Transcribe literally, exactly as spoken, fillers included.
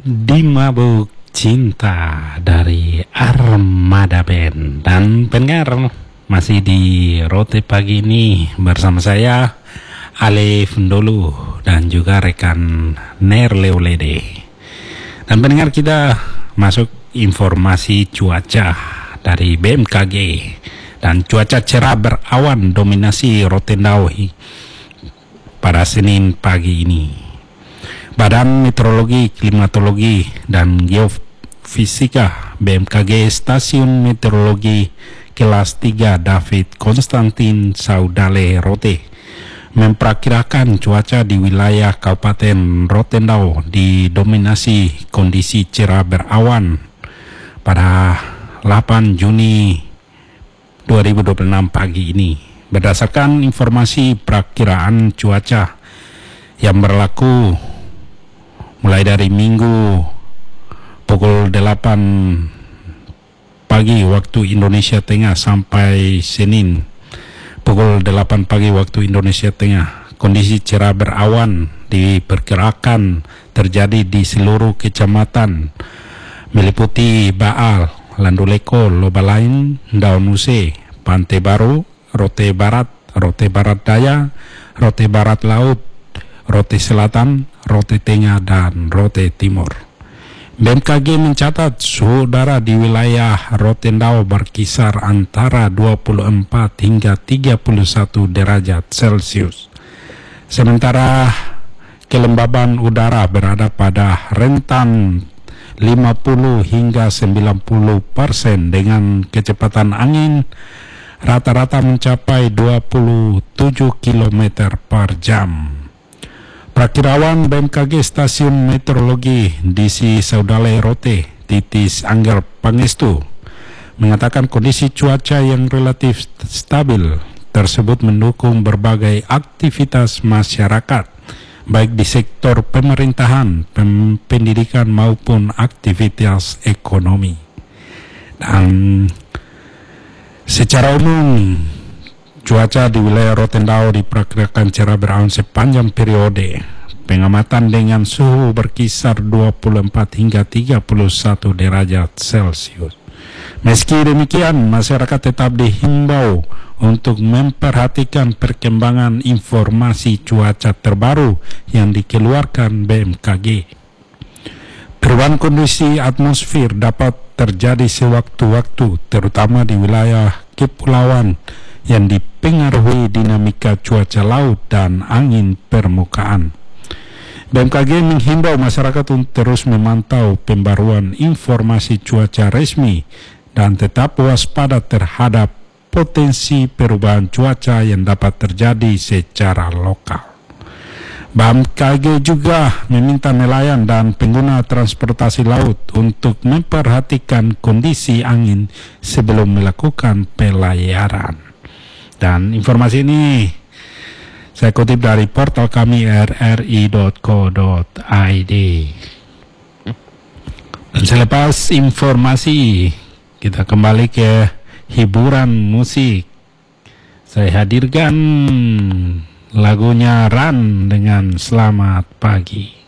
Di Mabuk Cinta dari Armada Band. Dan pendengar, masih di Rote Pagi ini bersama saya Alif Ndolu dan juga rekan Ner Leolede. Dan pendengar, kita masuk informasi cuaca dari B M K G. Dan cuaca cerah berawan dominasi Rotendao pada Senin pagi ini. Badan Meteorologi, Klimatologi, dan Geofisika B M K G Stasiun Meteorologi Kelas tiga David Konstantin Saudale Rote memperkirakan cuaca di wilayah Kabupaten Rotendao didominasi kondisi cerah berawan pada delapan Juni dua ribu dua puluh enam pagi ini. Berdasarkan informasi perakiraan cuaca yang berlaku mulai dari Minggu pukul delapan pagi waktu Indonesia Tengah sampai Senin pukul delapan pagi waktu Indonesia Tengah, kondisi cerah berawan diperkirakan terjadi di seluruh kecamatan meliputi Baal, Landuleko, Lobalain, Daunuse, Pantai Baru, Rote Barat, Rote Barat Daya, Rote Barat Laut, Rote Selatan, Rote Tengah, dan Rote Timur. B M K G mencatat suhu udara di wilayah Rotendao berkisar antara dua puluh empat hingga tiga puluh satu derajat Celcius. Sementara kelembaban udara berada pada rentan lima puluh hingga sembilan puluh persen dengan kecepatan angin rata-rata mencapai dua puluh tujuh kilometer per jam. Prakirawan B M K G Stasiun Meteorologi D C Saudale Rote, Titis Angger Pangestu, mengatakan kondisi cuaca yang relatif stabil tersebut mendukung berbagai aktivitas masyarakat, baik di sektor pemerintahan, pendidikan maupun aktivitas ekonomi. Dan secara umum, cuaca di wilayah Rotendao diperkirakan cerah berawan sepanjang periode pengamatan dengan suhu berkisar dua puluh empat hingga tiga puluh satu derajat Celcius. Meski demikian, masyarakat tetap dihimbau untuk memperhatikan perkembangan informasi cuaca terbaru yang dikeluarkan B M K G. Perubahan kondisi atmosfer dapat terjadi sewaktu-waktu, terutama di wilayah kepulauan yang dipengaruhi dinamika cuaca laut dan angin permukaan. B M K G menghimbau masyarakat untuk terus memantau pembaruan informasi cuaca resmi dan tetap waspada terhadap potensi perubahan cuaca yang dapat terjadi secara lokal. B M K G juga meminta nelayan dan pengguna transportasi laut untuk memperhatikan kondisi angin sebelum melakukan pelayaran. Dan informasi ini saya kutip dari portal kami r r i dot co dot i d. Dan selepas informasi, kita kembali ke hiburan musik. Saya hadirkan lagunya Ran dengan Selamat Pagi.